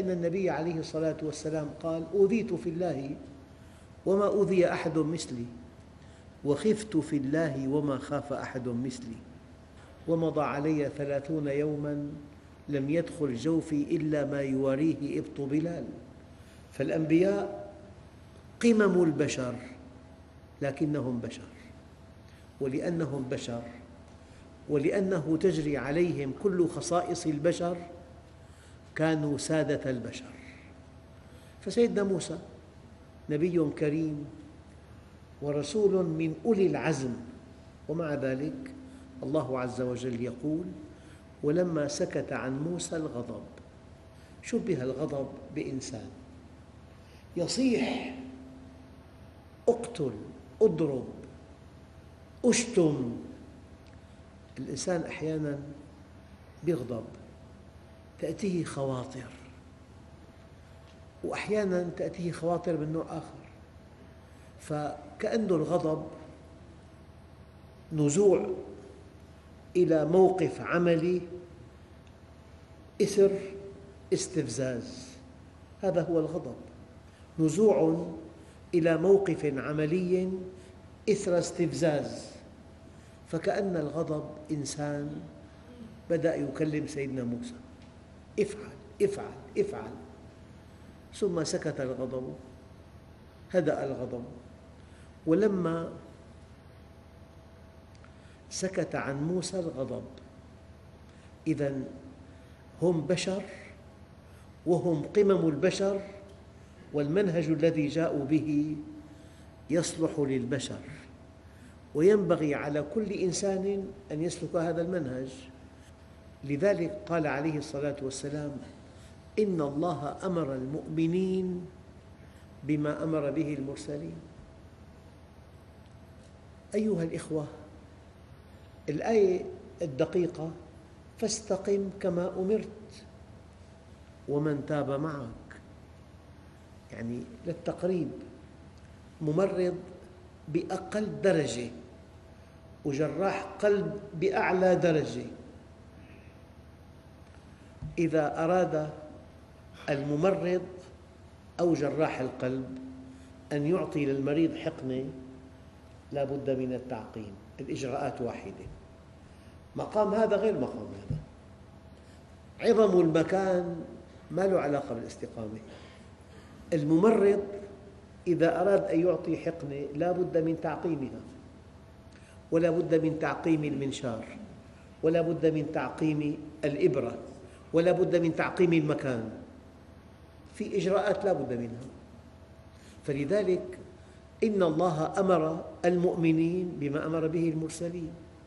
إن النبي عليه الصلاة والسلام قال: أوذيت في الله وما أوذي أحد مثلي، وخفت في الله وما خاف أحد مثلي، ومضى علي 30 يوما لم يدخل جوفي إلا ما يواريه إبط بلال. فالأنبياء قمم البشر، لكنهم بشر، ولأنهم بشر ولأنه تجري عليهم كل خصائص البشر كانوا سادة البشر. فسيدنا موسى نبي كريم ورسول من أولي العزم، ومع ذلك الله عز وجل يقول: ولما سكت عن موسى الغضب. شبه الغضب بإنسان يصيح: اقتل، اضرب، اشتم. الإنسان أحياناً يغضب، تأتيه خواطر، وأحياناً تأتيه خواطر من نوع آخر، فكأن الغضب نزوع إلى موقف عملي إثر استفزاز. هذا هو الغضب، نزوع إلى موقف عملي إثر استفزاز. فكأن الغضب إنسان بدأ يكلم سيدنا موسى: افعل افعل افعل. ثم سكت الغضب، هدأ الغضب. ولما سكت عن موسى الغضب، إذن هم بشر وهم قمم البشر، والمنهج الذي جاءوا به يصلح للبشر، وينبغي على كل إنسان أن يسلك هذا المنهج. لذلك قال عليه الصلاة والسلام: إن الله أمر المؤمنين بما أمر به المرسلين. أيها الإخوة، الآية الدقيقة: فاستقم كما أمرت ومن تاب معك. يعني للتقريب، ممرض بأقل درجة وجراح قلب بأعلى درجة، إذا أراد الممرض أو جراح القلب أن يعطي للمريض حقنة لا بد من التعقيم. الإجراءات واحدة، مقام هذا غير مقام هذا. عظم المكان ما له علاقة بالاستقامة. الممرض إذا أراد أن يعطي حقنة لا بد من تعقيمها، ولا بد من تعقيم المنشار، ولا بد من تعقيم الإبرة، ولا بد من تعقيم المكان. في إجراءات لا بد منها. فلذلك إن الله أمر المؤمنين بما أمر به المرسلين.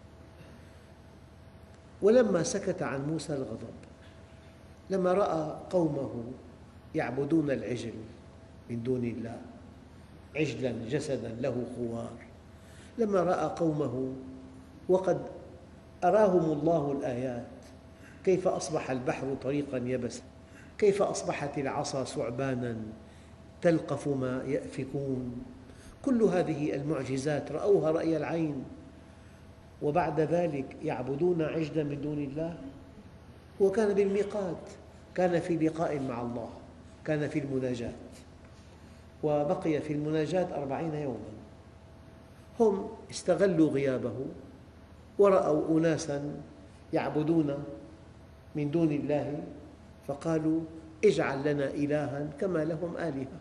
ولما سكت عن موسى الغضب، لما رأى قومه يعبدون العجل من دون الله، عجلا جسدا له خوار، لما رأى قومه وقد أراهم الله الآيات: كيف أصبح البحر طريقا يبسا، كيف أصبحت العصا ثعبانا تلقف ما يأفكون. كل هذه المعجزات رأوها رأي العين، وبعد ذلك يعبدون عجلا من دون الله. هو كان بالميقات، كان في لقاء مع الله، كان في المناجاة، وبقي في المناجاة 40 يوما. هم استغلوا غيابه ورأوا أناسا يعبدون من دون الله، فقالوا: اجعل لنا إلها كما لهم آلهة.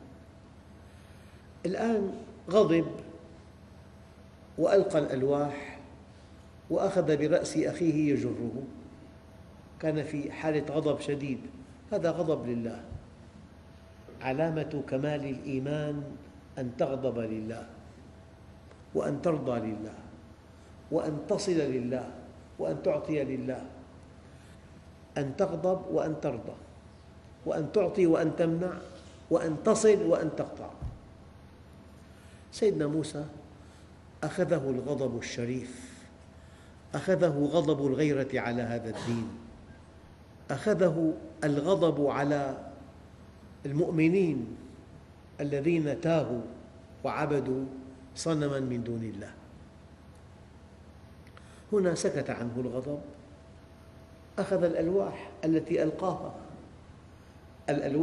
الآن غضب وألقى الألواح وأخذ برأس أخيه يجره، كان في حالة غضب شديد. هذا غضب لله. علامة كمال الإيمان أن تغضب لله، وأن ترضى لله، وأن تصل لله، وأن تعطي لله. أن تغضب وأن ترضى، وأن تعطي وأن تمنع، وأن تصل وأن تقطع. سيدنا موسى أخذه الغضب الشريف، أخذه غضب الغيرة على هذا الدين، أخذه الغضب على المؤمنين الذين تاهوا وعبدوا صنما من دون الله. هنا سكت عنه الغضب، أخذ الألواح التي ألقاها. الألواح